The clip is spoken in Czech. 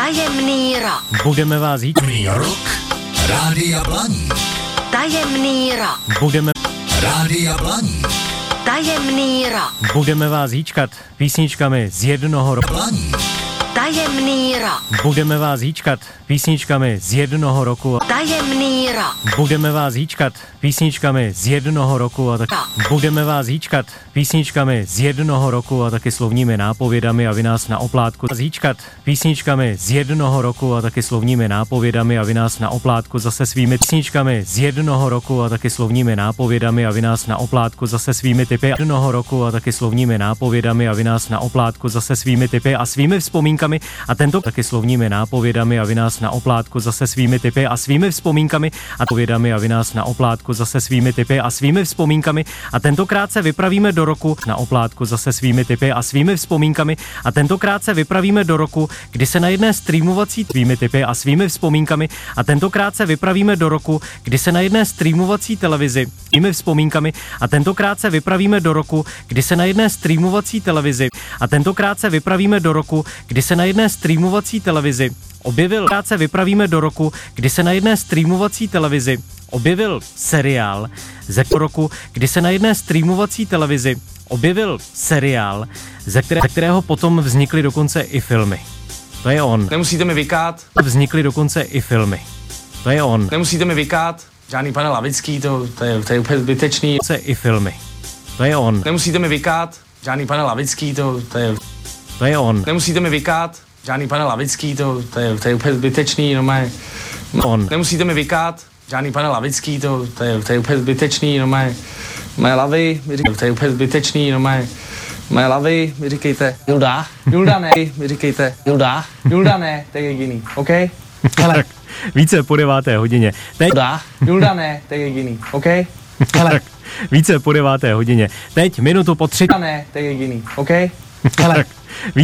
Tajemný rok. Budeme vás hýčkat. Tajemný rok Rádia Blaník. Tajemný rok. Budeme Rádia Blaník. Tajemný rok. Budeme vás hýčkat písničkami z jednoho roku. Blaník. Tajemný rok. Budeme vás hýčkat písničkami z jednoho roku. Tajemný rok. Budeme vás hýčkat písničkami z jednoho roku a taky budeme vás hýčkat písničkami z jednoho roku a taky slovními nápovědami a vy nás na oplátku hýčkat písničkami z jednoho roku a taky slovními nápovědami a vy nás na oplátku zase svými písničkami z jednoho roku a taky slovními nápovědami a vy nás na oplátku zase svými tipy jednoho roku a taky slovními nápovědami a vy nás na oplátku zase svými tipy a svými vzpomínkami a tento taky slovními nápovědami a vy nás na oplátku zase svými tipy a svými vzpomínkami a povědami a vy nás na oplátku zase svými tipy a svými vzpomínkami a tentokrát se vypravíme do roku na oplátku zase svými tipy a svými vzpomínkami a tentokrát se vypravíme do roku, kdy se na jedné streamovací svými tipy a svými vzpomínkami a tentokrát se vypravíme do roku, kdy se na jedné streamovací televizi svými vzpomínkami a tentokrát se vypravíme do roku, kdy se na jedné streamovací televizi a tentokrát se vypravíme do roku, kdy se na jedné streamovací televizi objevil, krát se vypravíme do roku, kdy se na jedné streamovací televizi objevil seriál ze roku, kdy se na jedné streamovací televizi objevil seriál, ze kterého potom vznikly dokonce i filmy. To je on. Nemusíte mi vykát. Vznikly dokonce i filmy. To je on. Nemusíte mi vykát. Žádný pane Lavický, to je úplně zbytečný. I filmy. To je on. Nemusíte mi vykát. Žádný pane Lavický, to je on. Nemusíte mi vykát. Žádný pane Lavický, to je úplně zbytečný, On. Nemusíte mi vykát. Žádný pane Lavický, to je úplně zbytečný, moje lavy, to je úplně zbytečný, moje lavy, mi říkejte. Julda ne, mi říkejte. Julda ne, to je jediný, OK? Hele. Více po 9. hodině. Teď. Julda ne, to je jediný, OK? Hele. Více po 9. hodině. Teď minutu po 3. Ne, to je jediný, OK? Hele.